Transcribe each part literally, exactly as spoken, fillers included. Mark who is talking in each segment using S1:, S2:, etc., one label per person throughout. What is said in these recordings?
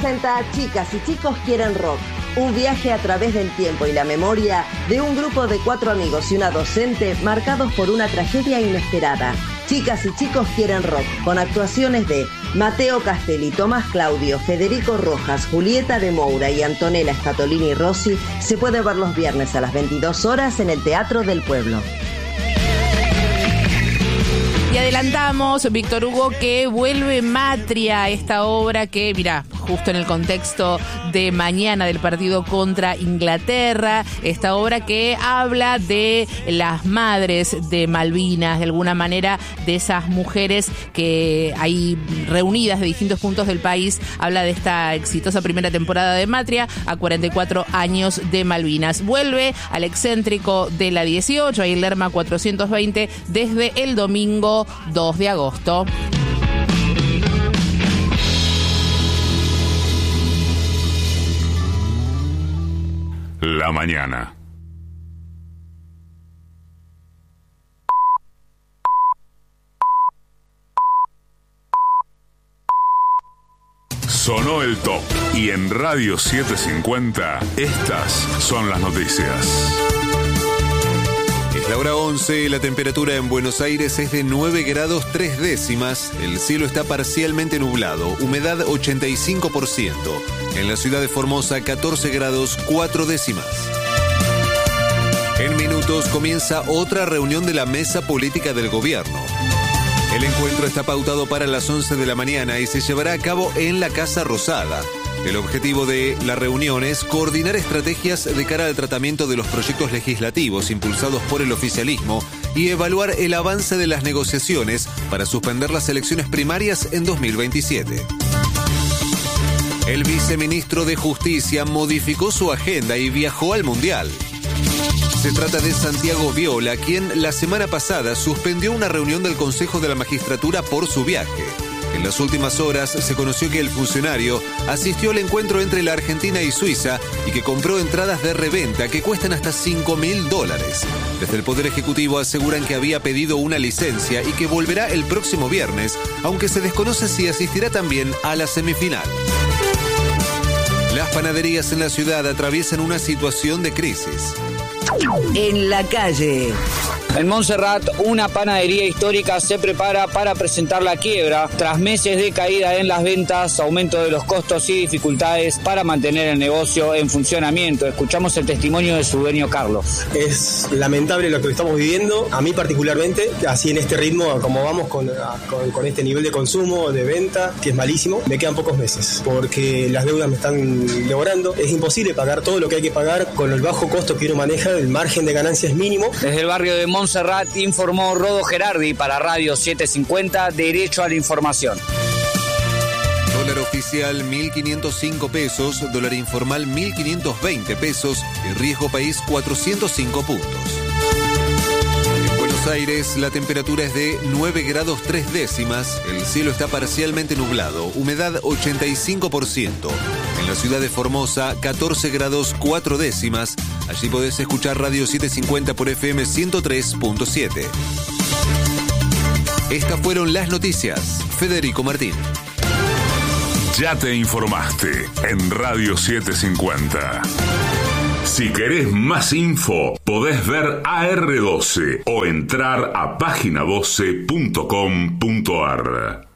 S1: presenta Chicas y Chicos Quieren Rock, un viaje a través del tiempo y la memoria de un grupo de cuatro amigos y una docente marcados por una tragedia inesperada. Chicas y Chicos Quieren Rock, con actuaciones de Mateo Castelli, Tomás Claudio, Federico Rojas, Julieta de Moura y Antonella Scatolini Rossi, se puede ver los viernes a las veintidós horas en el Teatro del Pueblo.
S2: Y adelantamos, Víctor Hugo, que vuelve Matria, esta obra que, mirá, justo en el contexto de mañana del partido contra Inglaterra, esta obra que habla de las madres de Malvinas, de alguna manera, de esas mujeres que hay reunidas de distintos puntos del país, habla de esta exitosa primera temporada de Matria a cuarenta y cuatro años de Malvinas. Vuelve al excéntrico de la dieciocho, ahí en Lerma cuatrocientos veinte, desde el domingo dos de agosto.
S3: La mañana. Sonó el top y en Radio setecientos cincuenta estas son las noticias.
S4: Es la hora once, la temperatura en Buenos Aires es de nueve grados tres décimas, el cielo está parcialmente nublado, humedad ochenta y cinco por ciento. En la ciudad de Formosa, catorce grados cuatro décimas. En minutos comienza otra reunión de la mesa política del gobierno. El encuentro está pautado para las once de la mañana y se llevará a cabo en la Casa Rosada. El objetivo de la reunión es coordinar estrategias de cara al tratamiento de los proyectos legislativos impulsados por el oficialismo y evaluar el avance de las negociaciones para suspender las elecciones primarias en dos mil veintisiete. El viceministro de Justicia modificó su agenda y viajó al Mundial. Se trata de Santiago Viola, quien la semana pasada suspendió una reunión del Consejo de la Magistratura por su viaje. En las últimas horas se conoció que el funcionario asistió al encuentro entre la Argentina y Suiza y que compró entradas de reventa que cuestan hasta cinco mil dólares. Desde el Poder Ejecutivo aseguran que había pedido una licencia y que volverá el próximo viernes, aunque se desconoce si asistirá también a la semifinal. Las panaderías en la ciudad atraviesan una situación de crisis.
S1: En la calle.
S5: En Montserrat, una panadería histórica se prepara para presentar la quiebra tras meses de caída en las ventas, aumento de los costos y dificultades para mantener el negocio en funcionamiento. Escuchamos el testimonio de su dueño Carlos.
S6: Es lamentable lo que estamos viviendo, a mí particularmente, así en este ritmo, como vamos con, con, con este nivel de consumo, de venta, que es malísimo, me quedan pocos meses, porque las deudas me están devorando. Es imposible pagar todo lo que hay que pagar con el bajo costo que uno maneja, el margen de ganancia es mínimo.
S5: Desde el barrio de Montserrat informó Rodo Gerardi para Radio setecientos cincuenta, Derecho a la Información.
S4: Dólar oficial mil quinientos cinco pesos, dólar informal mil quinientos veinte pesos y riesgo país cuatrocientos cinco puntos. En Buenos Aires la temperatura es de nueve grados tres décimas, el cielo está parcialmente nublado, humedad ochenta y cinco por ciento. En la ciudad de Formosa, catorce grados cuatro décimas. Allí podés escuchar Radio setecientos cincuenta por F M ciento tres punto siete. Estas fueron las noticias. Federico Martín.
S3: Ya te informaste en Radio setecientos cincuenta. Si querés más info, podés ver A R doce o entrar a página doce punto com punto ar.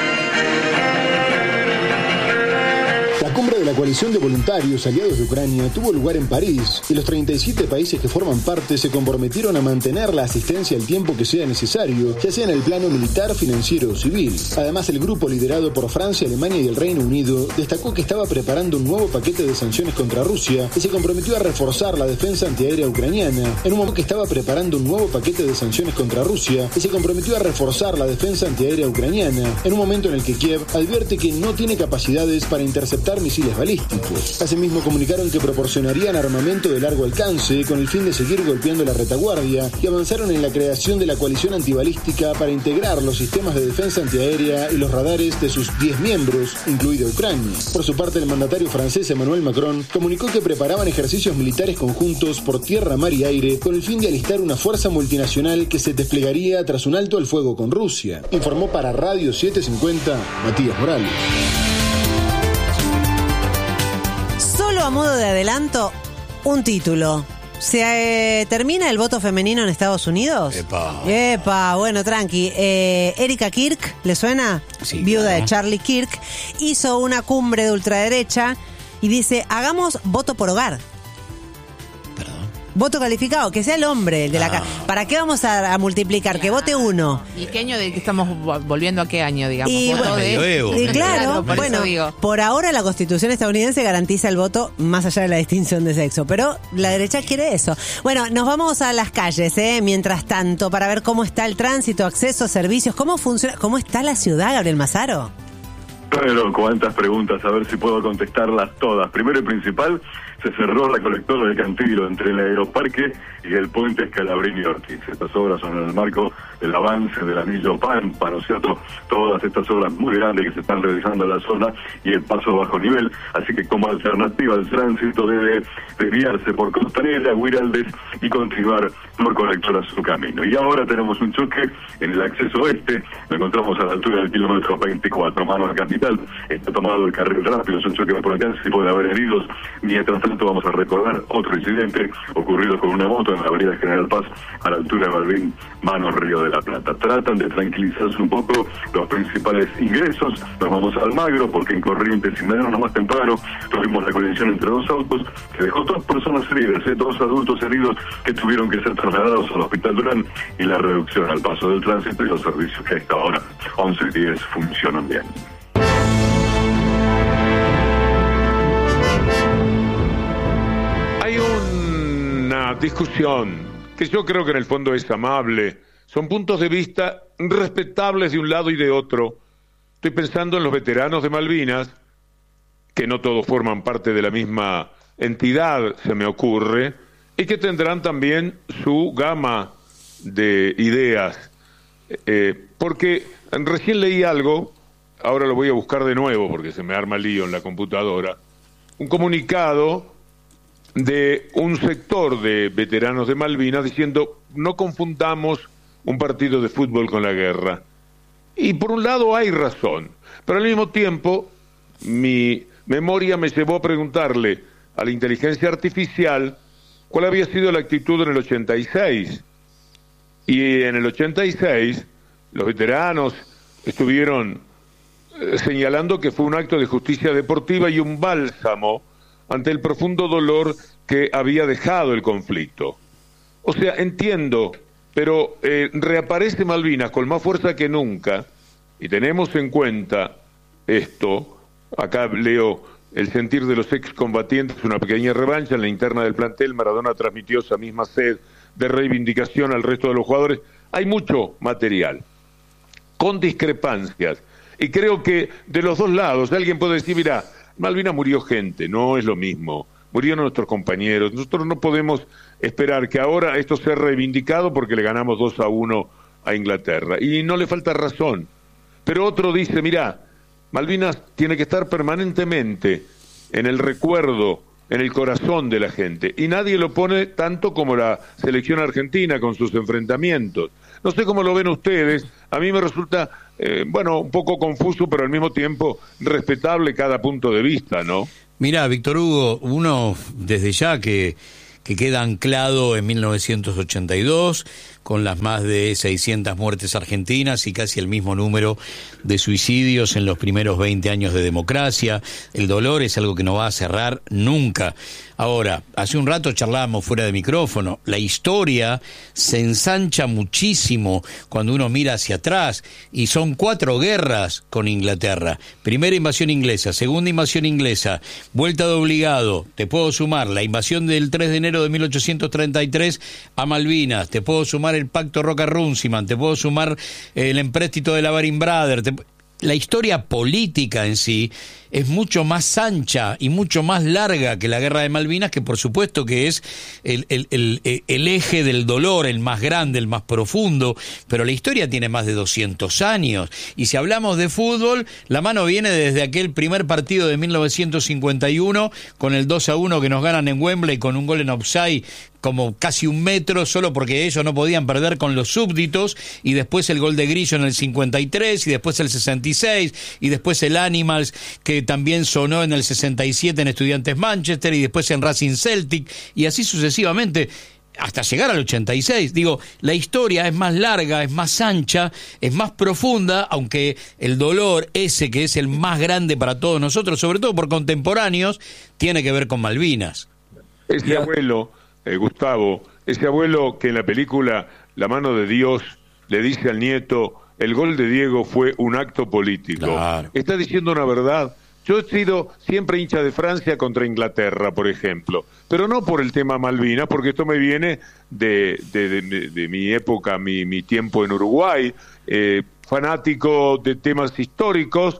S7: La cumbre de la coalición de voluntarios aliados de Ucrania tuvo lugar en París y los treinta y siete países que forman parte se comprometieron a mantener la asistencia el tiempo que sea necesario, ya sea en el plano militar, financiero o civil. Además, el grupo liderado por Francia, Alemania y el Reino Unido destacó que estaba preparando un nuevo paquete de sanciones contra Rusia y se comprometió a reforzar la defensa antiaérea ucraniana. En un momento que estaba preparando un nuevo paquete de sanciones contra Rusia y se comprometió a reforzar la defensa antiaérea ucraniana, en un momento en el que Kiev advierte que no tiene capacidades para interceptar misiles balísticos. Asimismo, comunicaron que proporcionarían armamento de largo alcance con el fin de seguir golpeando la retaguardia y avanzaron en la creación de la coalición antibalística para integrar los sistemas de defensa antiaérea y los radares de sus diez miembros, incluida Ucrania. Por su parte, el mandatario francés Emmanuel Macron comunicó que preparaban ejercicios militares conjuntos por tierra, mar y aire con el fin de alistar una fuerza multinacional que se desplegaría tras un alto al fuego con Rusia. Informó para Radio setecientos cincuenta Matías Morales.
S8: tiro a modo de adelanto un título. ¿Se eh, termina el voto femenino en Estados Unidos?
S9: Epa.
S8: Epa, bueno, tranqui. Eh, Erika Kirk, ¿le suena?
S9: Sí,
S8: Viuda
S9: claro.
S8: de Charlie Kirk, hizo una cumbre de ultraderecha y dice, hagamos voto por hogar. Voto calificado, que sea el hombre, el de la
S9: Ah.
S8: casa. ¿Para qué vamos a, a multiplicar? Que vote uno.
S2: ¿Y qué año de que estamos vo- volviendo a qué año, digamos?
S8: Y,
S2: Voto
S8: bueno,
S2: de-
S9: medioevo.
S8: y claro,
S2: Claro, por
S8: bueno,
S2: eso digo.
S8: por ahora la Constitución estadounidense garantiza el voto más allá de la distinción de sexo, pero la derecha quiere eso. Bueno, nos vamos a las calles, ¿eh? Mientras tanto, para ver cómo está el tránsito, acceso, servicios, cómo funciona, cómo está la ciudad, Gabriel Mazaro.
S10: Pero cuántas preguntas, a ver si puedo contestarlas todas. Primero y principal, se cerró la colectora de Cantilo entre el Aeroparque y el puente Scalabrini Ortiz. Estas obras son en el marco del avance del anillo Pampa, ¿no es cierto? Todas estas obras muy grandes que se están realizando en la zona y el paso bajo nivel. Así que como alternativa al tránsito debe desviarse por Costanera, Huiraldes y continuar por Colectora su camino. Y ahora tenemos un choque en el acceso oeste. Lo encontramos a la altura del kilómetro veinticuatro, mano a capital. Está tomado el carril rápido, es un choque por acá, si puede haber heridos. Mientras tanto vamos a recordar otro incidente ocurrido con una moto en la avenida General Paz a la altura de Balbín, mano Río de la Plata. Tratan de tranquilizarse un poco los principales ingresos. Nos vamos a Almagro porque en Corrientes y Mediano más temprano tuvimos la colisión entre dos autos que dejó dos personas heridas, ¿eh? dos adultos heridos que tuvieron que ser trasladados al Hospital Durán, y la reducción al paso del tránsito y los servicios que a esta hora, once y diez, funcionan bien.
S11: Hay una discusión que yo creo que en el fondo es amable. Son puntos de vista respetables de un lado y de otro. Estoy pensando en los veteranos de Malvinas, que no todos forman parte de la misma entidad, se me ocurre, y que tendrán también su gama de ideas. Eh, porque recién leí algo, ahora lo voy a buscar de nuevo porque se me arma lío en la computadora, un comunicado de un sector de veteranos de Malvinas diciendo no confundamos un partido de fútbol con la guerra. Y por un lado hay razón, pero al mismo tiempo mi memoria me llevó a preguntarle a la inteligencia artificial cuál había sido la actitud en el ochenta y seis. Y en el ochenta y seis los veteranos estuvieron eh, señalando que fue un acto de justicia deportiva y un bálsamo ante el profundo dolor que había dejado el conflicto. O sea, entiendo, pero eh, reaparece Malvinas con más fuerza que nunca, y tenemos en cuenta esto. Acá leo: el sentir de los excombatientes, una pequeña revancha. En la interna del plantel, Maradona transmitió esa misma sed de reivindicación al resto de los jugadores. Hay mucho material, con discrepancias, y creo que de los dos lados alguien puede decir, mira, Malvinas murió gente, no es lo mismo, murieron nuestros compañeros, nosotros no podemos esperar que ahora esto sea reivindicado porque le ganamos dos a uno a Inglaterra, y no le falta razón. Pero otro dice, mira, Malvinas tiene que estar permanentemente en el recuerdo, en el corazón de la gente, y nadie lo pone tanto como la selección argentina con sus enfrentamientos. No sé cómo lo ven ustedes, a mí me resulta, eh, bueno, un poco confuso, pero al mismo tiempo respetable cada punto de vista, ¿no?
S9: Mirá, Víctor Hugo, uno desde ya que, que queda anclado en mil novecientos ochenta y dos, con las más de seiscientas muertes argentinas y casi el mismo número de suicidios en los primeros veinte años de democracia. El dolor es algo que no va a cerrar nunca. Ahora, hace un rato charlábamos fuera de micrófono, la historia se ensancha muchísimo cuando uno mira hacia atrás, y son cuatro guerras con Inglaterra. Primera invasión inglesa, segunda invasión inglesa, vuelta de obligado, te puedo sumar la invasión del tres de enero de mil ochocientos treinta y tres a Malvinas, te puedo sumar el pacto Roca-Runciman, te puedo sumar el empréstito de la Baring Brothers. Te... La historia política en sí es mucho más ancha y mucho más larga que la Guerra de Malvinas, que por supuesto que es el, el, el, el eje del dolor, el más grande, el más profundo, pero la historia tiene más de doscientos años. Y si hablamos de fútbol, la mano viene desde aquel primer partido de mil novecientos cincuenta y uno, con el dos a uno que nos ganan en Wembley con un gol en offside como casi un metro, solo porque ellos no podían perder con los súbditos, y después el gol de Grillo en el cincuenta y tres, y después el sesenta y seis, y después el Animals, que también sonó en el sesenta y siete en Estudiantes Manchester, y después en Racing Celtic, y así sucesivamente, hasta llegar al ochenta y seis. Digo, la historia es más larga, es más ancha, es más profunda, aunque el dolor ese que es el más grande para todos nosotros, sobre todo por contemporáneos, tiene que ver con Malvinas.
S11: Ese abuelo, eh, Gustavo, ese abuelo que en la película La mano de Dios le dice al nieto, el gol de Diego fue un acto político.
S9: Claro.
S11: Está diciendo una verdad. Yo he sido siempre hincha de Francia contra Inglaterra, por ejemplo, pero no por el tema Malvinas, porque esto me viene de, de, de, de, de mi época, mi, mi tiempo en Uruguay, eh, fanático de temas históricos,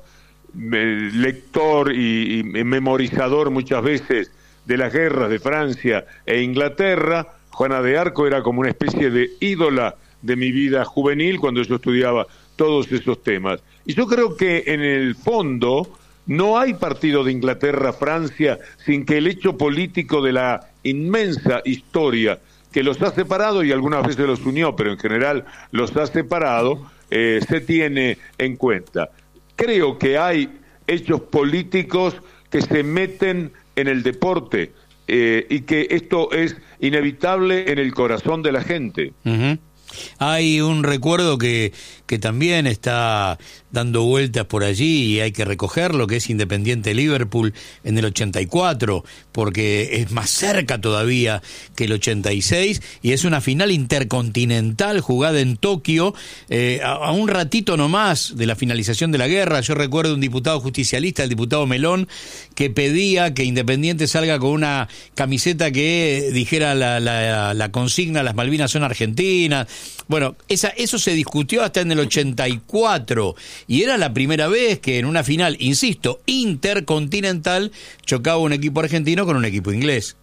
S11: eh, lector y, y memorizador muchas veces de las guerras de Francia e Inglaterra. Juana de Arco era como una especie de ídola de mi vida juvenil cuando yo estudiaba todos esos temas. Y yo creo que en el fondo no hay partido de Inglaterra-Francia sin que el hecho político de la inmensa historia que los ha separado, y algunas veces los unió, pero en general los ha separado, eh, se tiene en cuenta. Creo que hay hechos políticos que se meten en el deporte eh, y que esto es inevitable en el corazón de la gente.
S9: Uh-huh. Hay un recuerdo que, que también está dando vueltas por allí y hay que recogerlo, que es Independiente Liverpool en el ochenta y cuatro, porque es más cerca todavía que el ochenta y seis, y es una final intercontinental jugada en Tokio, eh, a, a un ratito nomás de la finalización de la guerra. Yo recuerdo un diputado justicialista, el diputado Melón, que pedía que Independiente salga con una camiseta que dijera la, la, la consigna, las Malvinas son argentinas. Bueno, esa, eso se discutió hasta en el ochenta y cuatro, y era la primera vez que en una final, insisto, intercontinental, chocaba un equipo argentino con un equipo inglés.